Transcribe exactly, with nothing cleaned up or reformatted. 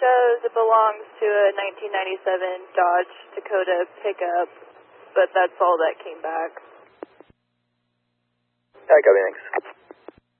shows it belongs to a nineteen ninety-seven Dodge Dakota pickup, but that's all that came back. Alright, copy, thanks.